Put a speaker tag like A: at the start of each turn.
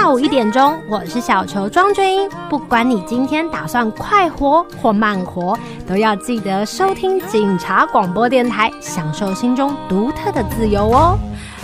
A: 下午1点钟，我是小球庄君英。不管你今天打算快活或慢活，都要记得收听警察广播电台，享受心中独特的自由哦。